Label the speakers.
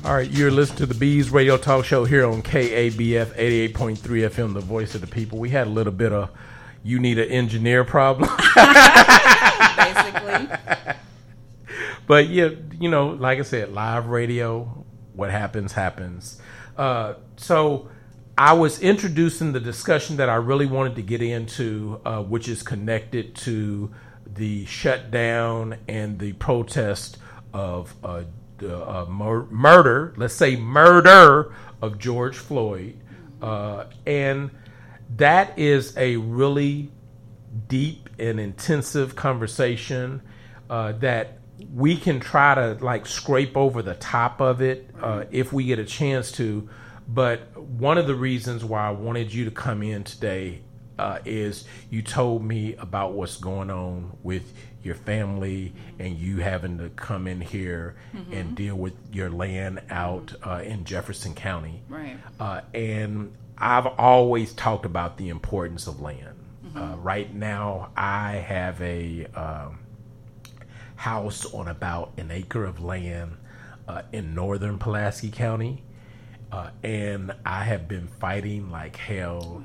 Speaker 1: All right, you're listening to the Bees Radio Talk Show here on KABF 88.3 FM, the voice of the people. We had a little bit of you need an engineer problem.
Speaker 2: Basically.
Speaker 1: But yeah, you know, like I said, live radio, what happens, happens. So I was introducing the discussion that I really wanted to get into, which is connected to the shutdown and the protest of the murder, let's say murder of George Floyd. And that is a really deep and intensive conversation that we can try to like scrape over the top of it if we get a chance to. But one of the reasons why I wanted you to come in today is you told me about what's going on with your family and you having to come in here and deal with your land out in Jefferson County.
Speaker 2: Right.
Speaker 1: And I've always talked about the importance of land. Right now, I have a house on about an acre of land in northern Pulaski County. And I have been fighting like hell